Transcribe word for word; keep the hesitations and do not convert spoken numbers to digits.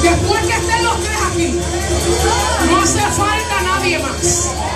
Después que estén los tres aquí, no hace falta nadie más.